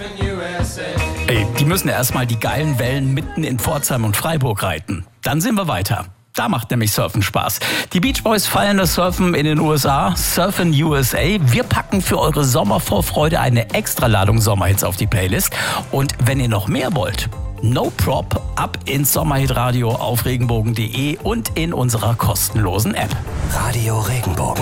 Ey, die müssen erstmal die geilen Wellen mitten in Pforzheim und Freiburg reiten. Dann sind wir weiter. Da macht nämlich Surfen Spaß. Die Beach Boys feiern das Surfen in den USA, Surfen USA. Wir packen für eure Sommervorfreude eine Extraladung Sommerhits auf die Playlist. Und wenn ihr noch mehr wollt, no prop, ab ins Sommerhitradio auf regenbogen.de und in unserer kostenlosen App. Radio Regenbogen.